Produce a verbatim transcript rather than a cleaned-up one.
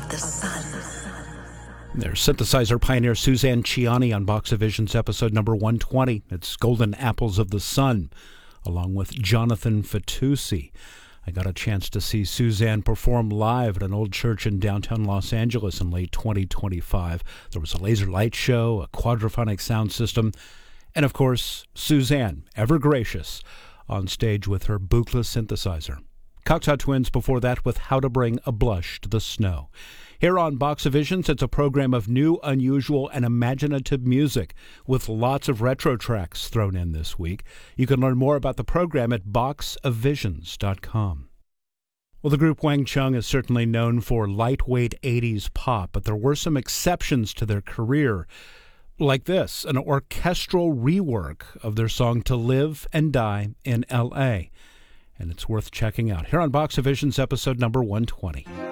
the sun. There's synthesizer pioneer Suzanne Ciani on Box of Visions episode number one twenty. It's Golden Apples of the Sun, along with Jonathan Fatoussi. I got a chance to see Suzanne perform live at an old church in downtown Los Angeles in late twenty twenty-five. There was a laser light show, a quadraphonic sound system, and of course, Suzanne, ever gracious, on stage with her Buchla synthesizer. Cocteau Twins before that with How to Bring a Blush to the Snow. Here on Box of Visions, it's a program of new, unusual, and imaginative music with lots of retro tracks thrown in this week. You can learn more about the program at box of visions dot com. Well, the group Wang Chung is certainly known for lightweight eighties pop, but there were some exceptions to their career, like this, an orchestral rework of their song To Live and Die in L A, and it's worth checking out. Here on Box of Visions, episode number one twenty.